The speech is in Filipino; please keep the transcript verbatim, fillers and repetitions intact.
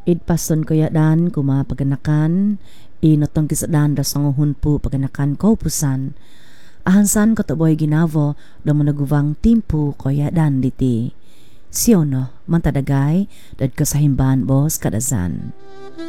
Idpason ko yadan kuma paganakan inotong kisadan da sanguhun po paganakan ko pusan. Ahansan ko taboy ginavo da mo naguvang timpu ko yadan diti. Siyono, mantadagay, dad kasahimban bos kadazan.